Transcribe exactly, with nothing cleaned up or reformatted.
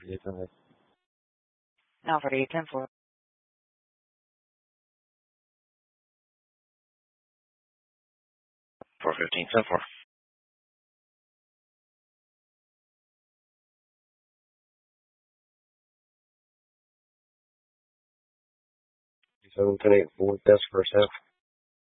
Yeah, go ahead. Now for the ten four. four fifteen, ten four. seven ten eight four, that's first half.